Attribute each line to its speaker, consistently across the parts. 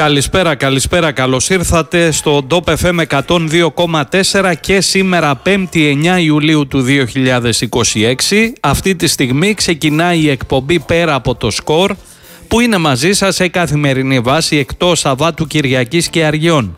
Speaker 1: Καλησπέρα. Καλώς ήρθατε στο Top FM 102,4 και σήμερα 5η 9 Ιουλίου του 2026. Αυτή τη στιγμή ξεκινάει η εκπομπή Πέρα από το Σκορ, που είναι μαζί σας σε καθημερινή βάση εκτός Σαββάτου, Κυριακής και Αργιών.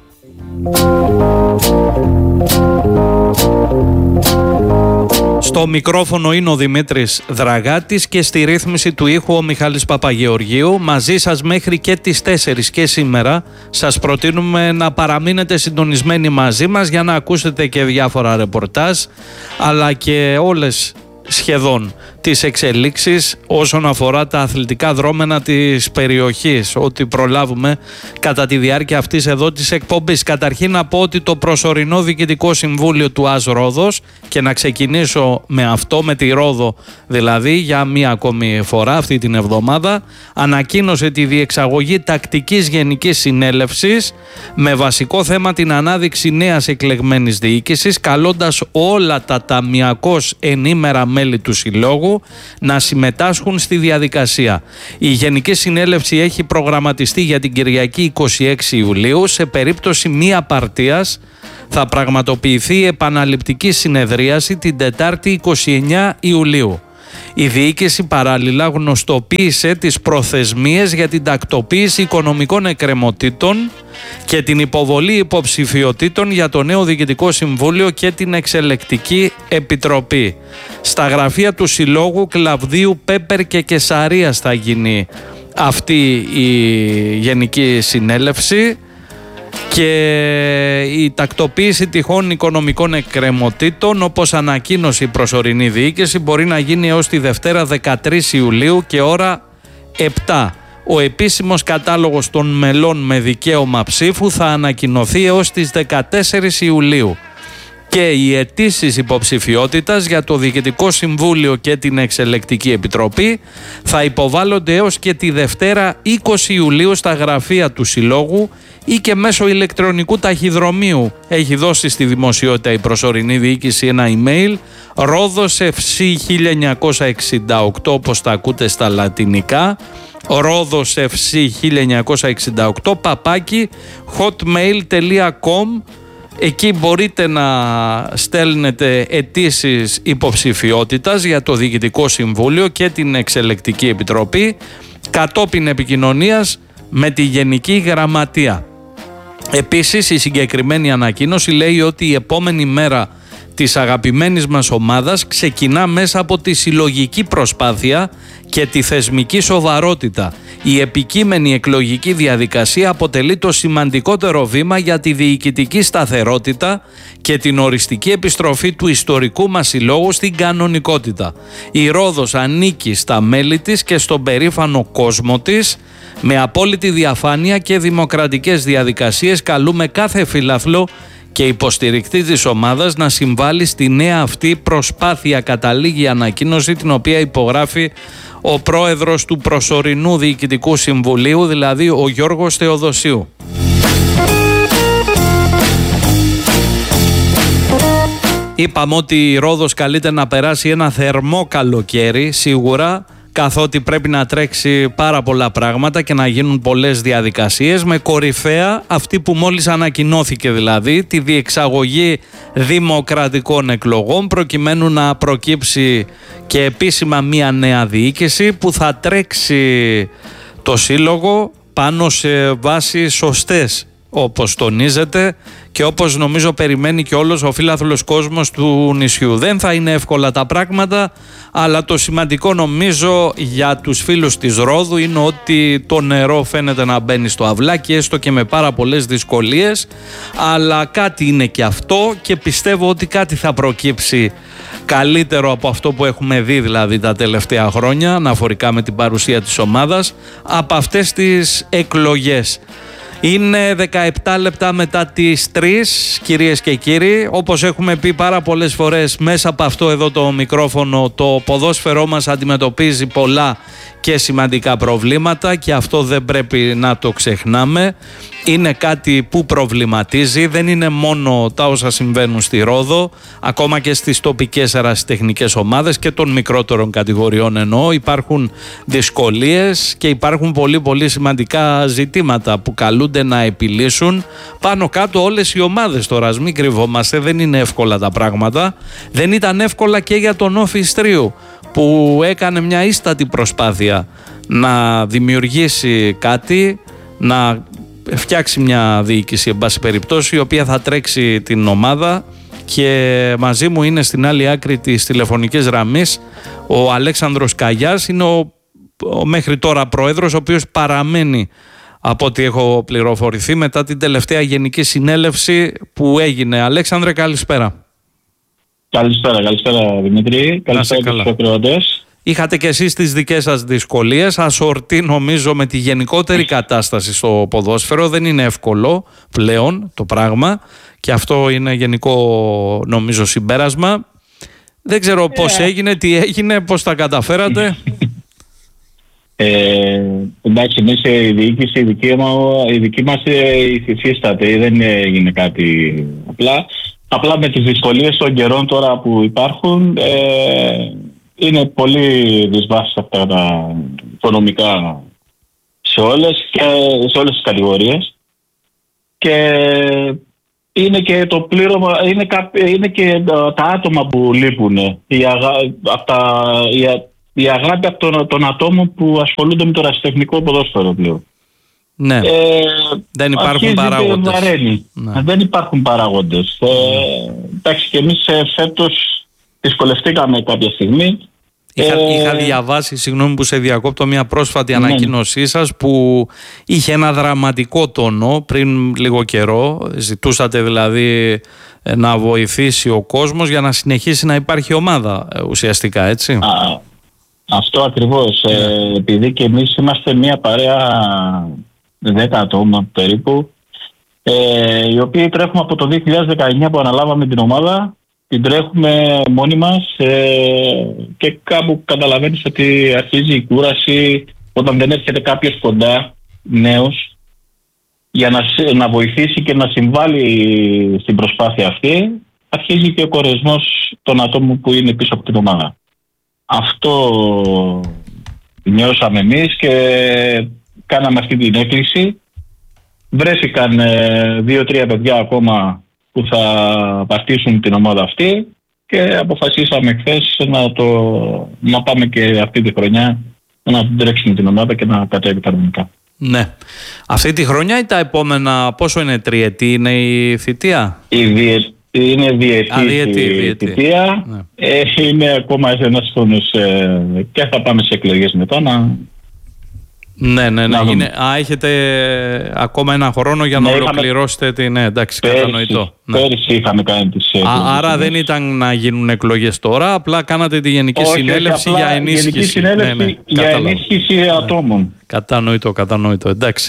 Speaker 1: Στο μικρόφωνο είναι ο Δημήτρης Δραγάτης και στη ρύθμιση του ήχου ο Μιχάλης Παπαγεωργίου. Μαζί σας μέχρι και τις 4 και σήμερα σας προτείνουμε να παραμείνετε συντονισμένοι μαζί μας για να ακούσετε και διάφορα ρεπορτάζ, αλλά και όλες σχεδόν τις εξελίξεις όσον αφορά τα αθλητικά δρόμενα της περιοχής, ό,τι προλάβουμε κατά τη διάρκεια αυτής εδώ της εκπομπής. Καταρχήν να πω ότι το προσωρινό Διοικητικό Συμβούλιο του ΑΣ Ρόδος, και να ξεκινήσω με αυτό, με τη Ρόδο δηλαδή, για μία ακόμη φορά αυτή την εβδομάδα, ανακοίνωσε τη διεξαγωγή τακτικής γενικής συνέλευσης με βασικό θέμα την ανάδειξη νέας εκλεγμένης διοίκησης, καλώντας όλα τα ταμιακώς ενήμερα μέλη του Συλλόγου να συμμετάσχουν στη διαδικασία. Η Γενική Συνέλευση έχει προγραμματιστεί για την Κυριακή 26 Ιουλίου. Σε περίπτωση μη απαρτίας θα πραγματοποιηθεί επαναληπτική συνεδρίαση την Τετάρτη 29 Ιουλίου. Η διοίκηση παράλληλα γνωστοποίησε τις προθεσμίες για την τακτοποίηση οικονομικών εκκρεμωτήτων και την υποβολή υποψηφιωτήτων για το νέο Διοικητικό Συμβούλιο και την Εξελεκτική Επιτροπή. Στα γραφεία του Συλλόγου Κλαβδίου, Πέπερ και Κεσαρίας θα γίνει αυτή η Γενική Συνέλευση, και η τακτοποίηση τυχόν οικονομικών εκκρεμωτήτων, όπως ανακοίνωσε η προσωρινή διοίκηση, μπορεί να γίνει έως τη Δευτέρα 13 Ιουλίου και ώρα 7. Ο επίσημος κατάλογος των μελών με δικαίωμα ψήφου θα ανακοινωθεί έως τις 14 Ιουλίου και οι αιτήσεις υποψηφιότητας για το Διοικητικό Συμβούλιο και την Εξελεκτική Επιτροπή θα υποβάλλονται έως και τη Δευτέρα 20 Ιουλίου στα γραφεία του Συλλόγου ή και μέσω ηλεκτρονικού ταχυδρομείου. Έχει δώσει στη δημοσιότητα η προσωρινή διοίκηση ένα email rodosfc1968, όπως τα ακούτε στα λατινικά, rodosfc1968 @hotmail.com. Εκεί μπορείτε να στέλνετε αιτήσεις υποψηφιότητας για το Διοικητικό Συμβούλιο και την Εξελεκτική Επιτροπή κατόπιν επικοινωνίας με τη Γενική Γραμματεία. Επίσης, η συγκεκριμένη ανακοίνωση λέει ότι η επόμενη μέρα της αγαπημένης μας ομάδας ξεκινά μέσα από τη συλλογική προσπάθεια και τη θεσμική σοβαρότητα. Η επικείμενη εκλογική διαδικασία αποτελεί το σημαντικότερο βήμα για τη διοικητική σταθερότητα και την οριστική επιστροφή του ιστορικού μας συλλόγου στην κανονικότητα. Η Ρόδος ανήκει στα μέλη της και στον περήφανο κόσμο της. Με απόλυτη διαφάνεια και δημοκρατικές διαδικασίες καλούμε κάθε φιλαθλό και υποστηρικτή της ομάδας να συμβάλλει στη νέα αυτή προσπάθεια, καταλήγει η ανακοίνωση, την οποία υπογράφει ο πρόεδρος του προσωρινού Διοικητικού Συμβουλίου, δηλαδή ο Γιώργος Θεοδοσίου. Είπαμε ότι η Ρόδος καλείται να περάσει ένα θερμό καλοκαίρι, σίγουρα, καθότι πρέπει να τρέξει πάρα πολλά πράγματα και να γίνουν πολλές διαδικασίες, με κορυφαία αυτή που μόλις ανακοινώθηκε, δηλαδή τη διεξαγωγή δημοκρατικών εκλογών, προκειμένου να προκύψει και επίσημα μια νέα διοίκηση που θα τρέξει το σύλλογο πάνω σε βάσεις σωστές, όπως τονίζεται και όπως νομίζω περιμένει και όλος ο φίλαθλος κόσμος του νησιού. Δεν θα είναι εύκολα τα πράγματα, αλλά το σημαντικό νομίζω για τους φίλους της Ρόδου είναι ότι το νερό φαίνεται να μπαίνει στο αυλάκι, έστω και με πάρα πολλές δυσκολίες, αλλά κάτι είναι και αυτό και πιστεύω ότι κάτι θα προκύψει καλύτερο από αυτό που έχουμε δει δηλαδή τα τελευταία χρόνια, αναφορικά με την παρουσία της ομάδας, από αυτές τις εκλογές. Είναι 17 λεπτά μετά τις 3, κυρίες και κύριοι. Όπως έχουμε πει πάρα πολλές φορές μέσα από αυτό εδώ το μικρόφωνο, το ποδόσφαιρό μας αντιμετωπίζει πολλά και σημαντικά προβλήματα και αυτό δεν πρέπει να το ξεχνάμε. είναι κάτι που προβληματίζει, δεν είναι μόνο τα όσα συμβαίνουν στη Ρόδο, ακόμα και στις τοπικές ερασιτεχνικές ομάδες και των μικρότερων κατηγοριών εννοώ, υπάρχουν δυσκολίες και υπάρχουν πολύ πολύ σημαντικά ζητήματα που καλούνται να επιλύσουν πάνω κάτω όλες οι ομάδες τώρα, ας μην κρυβόμαστε, δεν είναι εύκολα τα πράγματα, δεν ήταν εύκολα και για τον Όφη Ιστρίου που έκανε μια ίστατη προσπάθεια να δημιουργήσει κάτι, να φτιάξει μια διοίκηση εν πάση περιπτώσει η οποία θα τρέξει την ομάδα, και μαζί μου είναι στην άλλη άκρη της τηλεφωνικής γραμμής ο Αλέξανδρος Καγιάς, είναι ο μέχρι τώρα πρόεδρος, ο οποίος παραμένει από ό,τι έχω πληροφορηθεί μετά την τελευταία γενική συνέλευση που έγινε. Αλέξανδρε, καλησπέρα.
Speaker 2: Καλησπέρα Δημήτρη, καλησπέρα στους ακροατές.
Speaker 1: Είχατε και εσείς τις δικές σας δυσκολίες, ασορτή νομίζω με τη γενικότερη κατάσταση στο ποδόσφαιρο, δεν είναι εύκολο πλέον το πράγμα και αυτό είναι γενικό νομίζω συμπέρασμα. Δεν ξέρω πώς έγινε, τι έγινε, πώς τα καταφέρατε.
Speaker 2: Εντάξει, εμείς η διοίκηση, η δική μας υφίσταται, δεν έγινε κάτι απλά με τις δυσκολίες των καιρών τώρα που υπάρχουν. Είναι πολύ δυσβάστατα αυτά τα οικονομικά σε όλες τις κατηγορίες και είναι και το πλήρωμα, είναι και τα άτομα που λείπουν, η αγάπη από των ατόμων που ασχολούνται με το ερασιτεχνικό ποδόσφαιρο πλέον.
Speaker 1: Ναι. Δεν υπάρχουν παράγοντες.
Speaker 2: Ναι. Δεν υπάρχουν παράγοντες. Εντάξει, και εμείς φέτος δυσκολευτήκαμε κάποια στιγμή.
Speaker 1: Είχα διαβάσει, συγγνώμη που σε διακόπτω, μια πρόσφατη ανακοίνωσή σας που είχε ένα δραματικό τόνο πριν λίγο καιρό. Ζητούσατε δηλαδή να βοηθήσει ο κόσμος για να συνεχίσει να υπάρχει ομάδα ουσιαστικά, έτσι.
Speaker 2: Αυτό ακριβώς. Επειδή και εμείς είμαστε μια παρέα 10 ατόμων περίπου, οι οποίοι τρέχουμε από το 2019 που αναλάβαμε την ομάδα. Την τρέχουμε μόνοι μας και κάπου καταλαβαίνεις ότι αρχίζει η κούραση όταν δεν έρχεται κάποιος κοντά, νέος, για να βοηθήσει και να συμβάλλει στην προσπάθεια αυτή. Αρχίζει και ο κορεσμός των ατόμων που είναι πίσω από την ομάδα. Αυτό νιώσαμε εμείς και κάναμε αυτή την έκκληση. Βρέθηκαν 2-3 παιδιά ακόμα που θα παρτίσουν την ομάδα αυτή και αποφασίσαμε χθες να πάμε και αυτή τη χρονιά να τρέξουμε την ομάδα και να κατέβει κανονικά.
Speaker 1: Ναι. Αυτή τη χρονιά ή τα επόμενα, πόσο είναι, τριετή είναι η θητεία?
Speaker 2: Είναι διετή θητεία. Ναι. Είναι ακόμα ένας χρόνος και θα πάμε σε εκλογές μετά
Speaker 1: Ναι. Έχετε ακόμα ένα χρόνο για να ολοκληρώσετε την. Ναι, εντάξει, κατανοητό.
Speaker 2: Πέρυσι είχαμε κάνει τις εκλογές.
Speaker 1: Άρα δεν ήταν να γίνουν εκλογές τώρα, απλά κάνατε τη γενική συνέλευση για ενίσχυση.
Speaker 2: Γενική συνέλευση για ενίσχυση ατόμων.
Speaker 1: Κατανοητό. Εντάξει.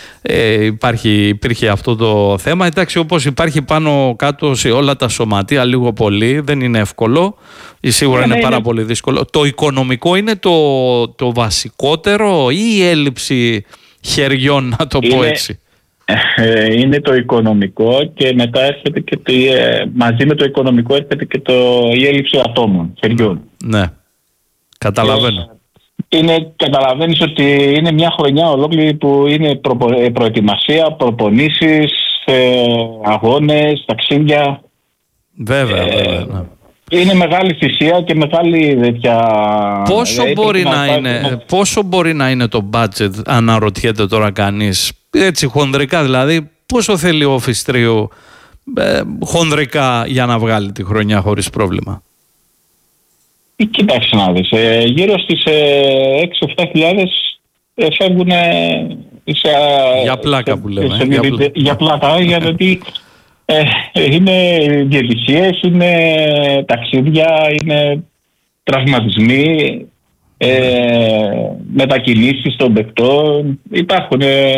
Speaker 1: Υπήρχε αυτό το θέμα. Εντάξει, όπως υπάρχει πάνω κάτω σε όλα τα σωματεία, λίγο πολύ, δεν είναι εύκολο. Σίγουρα είναι πάρα πολύ δύσκολο. Το οικονομικό είναι το βασικότερο ή η έλλειψη χεριών, να το πω έτσι?
Speaker 2: Είναι το οικονομικό και μετά έρχεται και μαζί με το οικονομικό έρχεται και η έλλειψη ατόμων, χεριών.
Speaker 1: Ναι, καταλαβαίνω.
Speaker 2: Καταλαβαίνεις ότι είναι μια χρονιά ολόκληρη που είναι προετοιμασία, προπονήσεις, αγώνες, ταξίδια.
Speaker 1: Βέβαια, ναι.
Speaker 2: Είναι μεγάλη θυσία και μεγάλη τέτοια.
Speaker 1: Πόσο μπορεί να είναι το budget, αναρωτιέται τώρα κανείς, έτσι χονδρικά δηλαδή, πόσο θέλει ο Όφη Ιστρίου χονδρικά για να βγάλει τη χρονιά χωρίς πρόβλημα?
Speaker 2: Κοίταξε να δεις, γύρω στις 6-7 χιλιάδες φεύγουν
Speaker 1: για πλάκα που λέμε.
Speaker 2: Για πλάκα, γιατί είναι διαιτησίες, είναι ταξίδια, είναι τραυματισμοί, μετακινήσεις των παικτών, υπάρχουν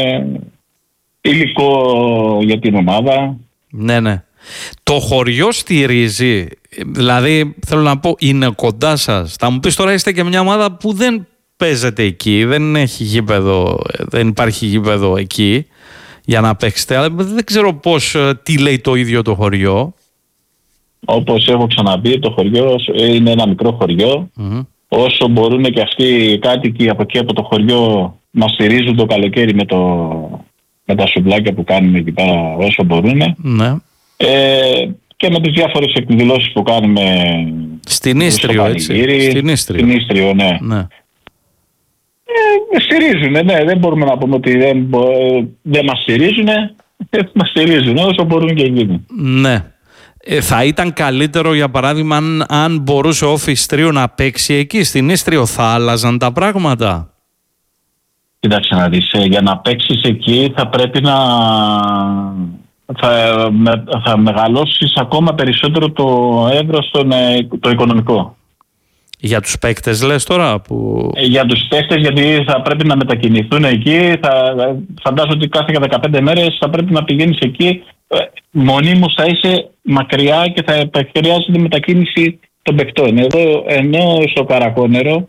Speaker 2: υλικό για την ομάδα.
Speaker 1: Ναι. Το χωριό στηρίζει, δηλαδή θέλω να πω, είναι κοντά σας? Θα μου πεις τώρα, είστε και μια ομάδα που δεν παίζετε εκεί, δεν έχει γήπεδο, δεν υπάρχει γήπεδο εκεί. για να παίξετε. Αλλά δεν ξέρω πώς, τι λέει το ίδιο το χωριό.
Speaker 2: Όπως έχω ξαναπεί, το χωριό είναι ένα μικρό χωριό. Όσο μπορούν και αυτοί οι κάτοικοι από εκεί από το χωριό να στηρίζουν το καλοκαίρι με τα σουβλάκια που κάνουμε εκεί πέρα όσο μπορούν.
Speaker 1: Ναι.
Speaker 2: Και με τις διάφορες εκδηλώσεις που κάνουμε
Speaker 1: στην Ίστριο, έτσι.
Speaker 2: Στην Ίστριο, ναι. Στηρίζουν, ναι. Δεν μπορούμε να πούμε ότι δεν μας στηρίζουν. Μας στηρίζουν όσο μπορούν και εκείνοι.
Speaker 1: Ναι. Θα ήταν καλύτερο, για παράδειγμα, αν μπορούσε ο Όφης Τρίου να παίξει εκεί στην Ίστριο, θα άλλαζαν τα πράγματα?
Speaker 2: Κοίταξε να δεις, για να παίξεις εκεί θα πρέπει θα μεγαλώσεις ακόμα περισσότερο το εύρος το οικονομικό.
Speaker 1: Για τους παίκτες λες τώρα?
Speaker 2: Για τους παίκτες, γιατί θα πρέπει να μετακινηθούν εκεί. Φαντάζομαι ότι κάθε 15 μέρες θα πρέπει να πηγαίνεις εκεί. Μονίμως θα είσαι μακριά και θα χρειάζεται μετακίνηση των παικτών. Εδώ, ενώ στο Καρακόνερο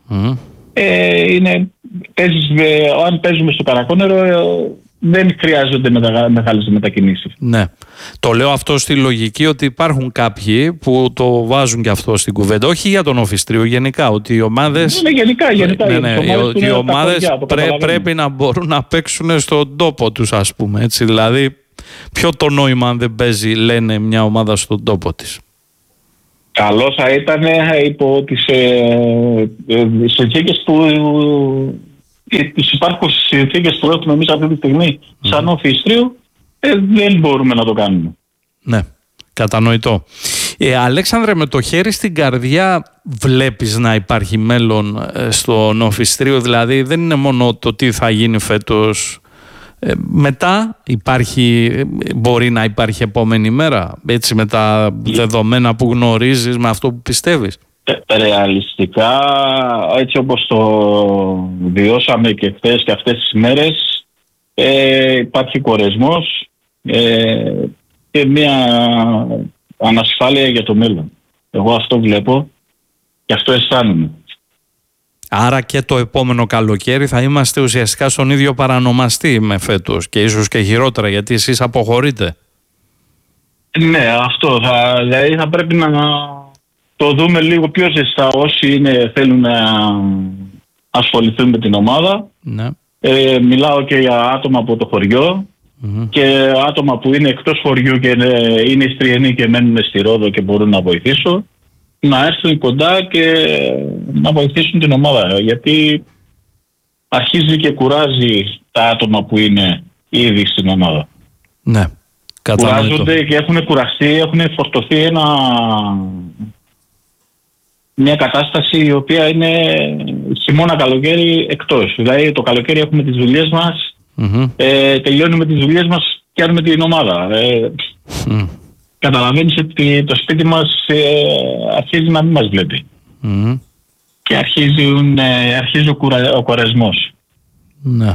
Speaker 2: αν παίζουμε στο Καρακόνερο δεν χρειάζονται μεγάλες μετακινήσεις.
Speaker 1: Ναι. Το λέω αυτό στη λογική ότι υπάρχουν κάποιοι που το βάζουν και αυτό στην κουβέντα. Όχι για τον Όφης Τρίου, γενικά. Ότι οι ομάδες, ότι οι ομάδες πρέπει να μπορούν να παίξουν στον τόπο τους, ας πούμε. Έτσι, δηλαδή, ποιο το νόημα αν δεν παίζει, λένε, μια ομάδα στον τόπο της?
Speaker 2: Καλό θα ήταν υπό τις συνθήκες τις υπάρχουσες συνθήκες που έχουμε εμείς αυτή τη στιγμή σαν Όφης Τρίου, δεν μπορούμε να το κάνουμε.
Speaker 1: Ναι, κατανοητό. Αλέξανδρε, με το χέρι στην καρδιά βλέπεις να υπάρχει μέλλον στον Όφης Τρίου? Δηλαδή δεν είναι μόνο το τι θα γίνει φέτος, μετά μπορεί να υπάρχει επόμενη μέρα, έτσι, με τα δεδομένα που γνωρίζεις, με αυτό που πιστεύεις?
Speaker 2: Ρεαλιστικά, έτσι όπως το βιώσαμε και χθες και αυτές τις μέρες, υπάρχει κορεσμός και μια ανασφάλεια για το μέλλον. Εγώ αυτό βλέπω και αυτό αισθάνομαι.
Speaker 1: Άρα και το επόμενο καλοκαίρι θα είμαστε ουσιαστικά στον ίδιο παρανομαστή με φέτος και ίσως και χειρότερα, γιατί εσείς αποχωρείτε. Ναι,
Speaker 2: αυτό δηλαδή θα πρέπει να το δούμε λίγο πιο ζεστά όσοι θέλουν να ασχοληθούν με την ομάδα.
Speaker 1: Ναι.
Speaker 2: Μιλάω και για άτομα από το χωριό και άτομα που είναι εκτός χωριού και είναι ιστριενοί και μένουν στη Ρόδο και μπορούν να βοηθήσουν, να έρθουν κοντά και να βοηθήσουν την ομάδα, γιατί αρχίζει και κουράζει τα άτομα που είναι ήδη στην ομάδα.
Speaker 1: Ναι,
Speaker 2: κουράζονται και έχουν κουραστεί, έχουν φορτωθεί μια κατάσταση η οποία είναι χειμώνα καλοκαίρι εκτός. Δηλαδή το καλοκαίρι έχουμε τις δουλειές μας, τελειώνουμε τις δουλειές μας και κάνουμε την ομάδα. Καταλαβαίνεις ότι το σπίτι μας αρχίζει να μην μας βλέπει. Και αρχίζει ο κορεσμός.
Speaker 1: Ναι,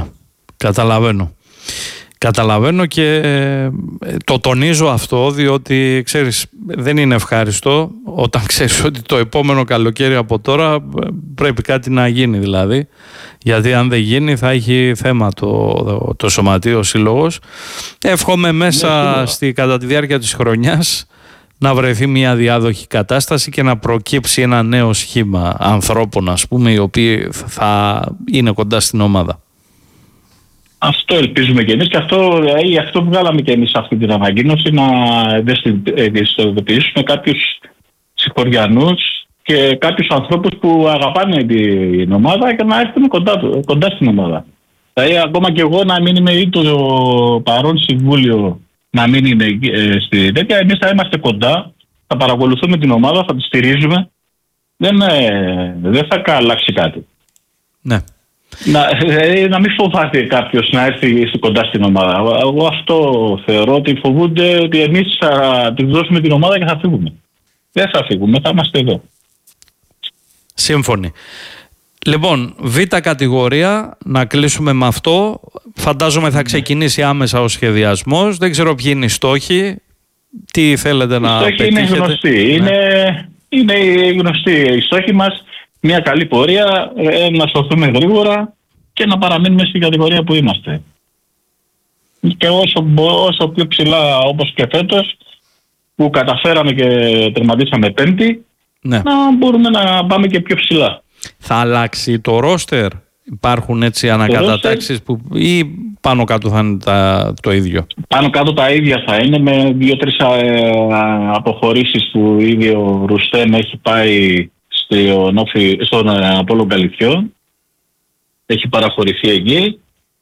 Speaker 1: καταλαβαίνω και το τονίζω αυτό, διότι ξέρεις, δεν είναι ευχάριστο όταν ξέρεις ότι το επόμενο καλοκαίρι από τώρα πρέπει κάτι να γίνει, δηλαδή, γιατί αν δεν γίνει θα έχει θέμα το σωματείο, ο σύλλογος. Εύχομαι μέσα κατά τη διάρκεια της χρονιάς να βρεθεί μια διάδοχη κατάσταση και να προκύψει ένα νέο σχήμα ανθρώπων, ας πούμε, οι οποίοι θα είναι κοντά στην ομάδα.
Speaker 2: Αυτό ελπίζουμε και εμείς και αυτό βγάλαμε και εμείς αυτή την ανακοίνωση, να ευαισθητοποιήσουμε κάποιους συγχωριανούς και κάποιους ανθρώπους που αγαπάνε την ομάδα και να έρθουν κοντά στην ομάδα. Δηλαδή ακόμα και εγώ να μην είμαι ή το παρόν συμβούλιο να μην είναι στη τέτοια, εμείς θα είμαστε κοντά, θα παρακολουθούμε την ομάδα, θα τη στηρίζουμε. Δεν θα αλλάξει κάτι.
Speaker 1: Ναι.
Speaker 2: Να μην φοβάται κάποιος να έρθει κοντά στην ομάδα. Εγώ αυτό θεωρώ, ότι φοβούνται ότι εμείς θα τους δώσουμε την ομάδα και θα φύγουμε. Δεν θα φύγουμε, θα είμαστε εδώ.
Speaker 1: Σύμφωνοι. Λοιπόν, Β κατηγορία, να κλείσουμε με αυτό. Φαντάζομαι θα ξεκινήσει άμεσα ο σχεδιασμός. Δεν ξέρω ποιοι είναι οι στόχοι. Τι θέλετε να πετύχετε?
Speaker 2: Οι στόχοι είναι γνωστοί. Είναι γνωστοί οι στόχοι μας. Μια καλή πορεία, να σωθούμε γρήγορα και να παραμείνουμε στην κατηγορία που είμαστε. και όσο πιο ψηλά, όπως και φέτος, που καταφέραμε και τερματίσαμε πέμπτη,
Speaker 1: ναι,
Speaker 2: να μπορούμε να πάμε και πιο ψηλά.
Speaker 1: Θα αλλάξει το ρόστερ? Υπάρχουν έτσι ανακατατάξεις που, ή πάνω κάτω θα είναι το ίδιο?
Speaker 2: Πάνω κάτω τα ίδια θα είναι, με 2-3 αποχωρήσεις που ήδη ο Ρουστέμ έχει πάει στον Απόλλων Καλυθιών. Έχει παραχωρηθεί εκεί.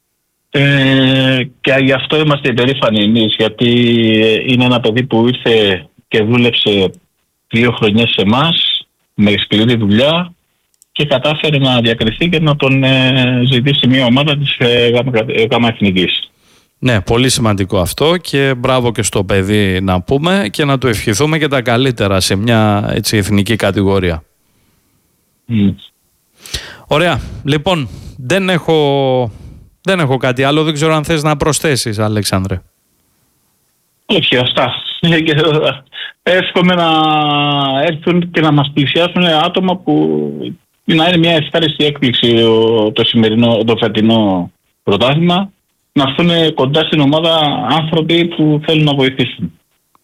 Speaker 2: Και γι' αυτό είμαστε υπερήφανοι εμείς, γιατί είναι ένα παιδί που ήρθε και δούλεψε 2 χρονιές σε εμάς με σκληρή δουλειά και κατάφερε να διακριθεί και να τον ζητήσει μια ομάδα της ΓΑΜΑ Εθνικής.
Speaker 1: Ναι, πολύ σημαντικό αυτό και μπράβο και στο παιδί να πούμε και να του ευχηθούμε και τα καλύτερα σε μια έτσι εθνική κατηγορία. Ωραία. Λοιπόν, δεν έχω κάτι άλλο. Δεν ξέρω αν θες να προσθέσεις, Αλέξανδρε.
Speaker 2: Όχι, αυτά. Εύχομαι να έρθουν και να μας πλησιάσουν άτομα που να είναι μια ευχάριστη έκπληξη το φετινό πρωτάθλημα, να έρθουν κοντά στην ομάδα άνθρωποι που θέλουν να βοηθήσουν.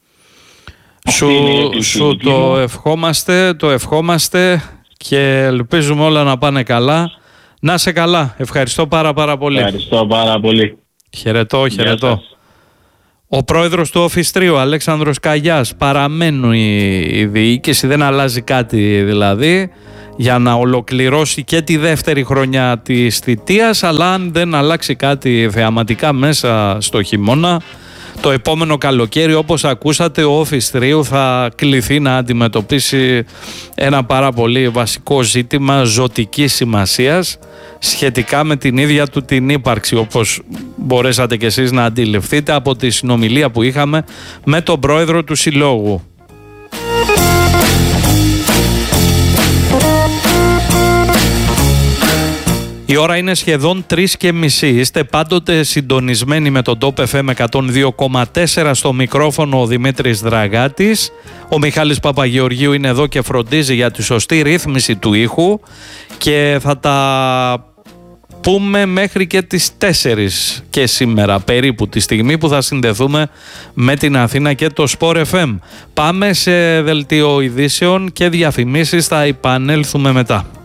Speaker 1: Σου το ευχόμαστε και ελπίζουμε όλα να πάνε καλά. Να είσαι καλά. Ευχαριστώ πάρα πολύ.
Speaker 2: Ευχαριστώ πάρα πολύ.
Speaker 1: Χαιρετώ. Ο πρόεδρος του Office 3, ο Αλέξανδρος Καγιάς. Παραμένουν η διοίκηση, δεν αλλάζει κάτι δηλαδή, για να ολοκληρώσει και τη δεύτερη χρονιά της θητείας, αλλά αν δεν αλλάξει κάτι θεαματικά μέσα στο χειμώνα, το επόμενο καλοκαίρι, όπως ακούσατε, ο Office 3 θα κληθεί να αντιμετωπίσει ένα πάρα πολύ βασικό ζήτημα ζωτικής σημασίας σχετικά με την ίδια του την ύπαρξη, όπως μπορέσατε κι εσείς να αντιληφθείτε από τη συνομιλία που είχαμε με τον πρόεδρο του Συλλόγου. Η ώρα είναι σχεδόν 3:30. Είστε πάντοτε συντονισμένοι με τον Top FM 102,4. Στο μικρόφωνο ο Δημήτρης Δραγάτης. Ο Μιχάλης Παπαγεωργίου είναι εδώ και φροντίζει για τη σωστή ρύθμιση του ήχου και θα τα πούμε μέχρι και τις 4 και σήμερα, περίπου τη στιγμή που θα συνδεθούμε με την Αθήνα και το Sport FM. Πάμε σε δελτίο ειδήσεων και διαφημίσεις, θα επανέλθουμε μετά.